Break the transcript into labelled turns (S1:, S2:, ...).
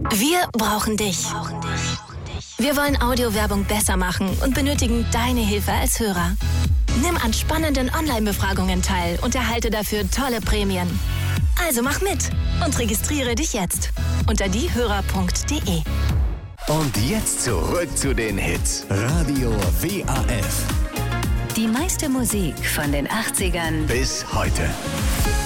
S1: Wir brauchen dich. Wir wollen Audiowerbung besser machen und benötigen deine Hilfe als Hörer. Nimm an spannenden Online-Befragungen teil und erhalte dafür tolle Prämien. Also mach mit und registriere dich jetzt unter diehörer.de.
S2: Und jetzt zurück zu den Hits. Radio WAF.
S3: Die meiste Musik von den 80ern
S2: Bis heute.